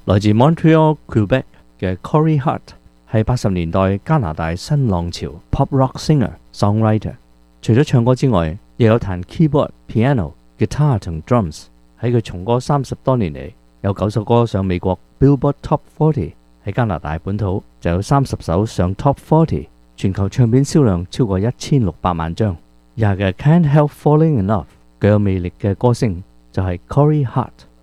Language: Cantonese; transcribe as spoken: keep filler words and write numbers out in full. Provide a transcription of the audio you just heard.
來自 Montreal、Quebec 嘅 Corey Hart 係八十年代加拿大新浪潮 pop rock singer、songwriter。除咗唱歌之外，亦有彈 keyboard、piano、guitar 同 drums。喺佢從歌三十多年嚟，有九首歌上美國 Billboard Top forty， 喺加拿大本土就有三十首上 Top forty， 全球唱片銷量超過一千六百萬張。以下嘅 Can't Help Falling in Love 具有魅力嘅歌聲就係 Corey Hart。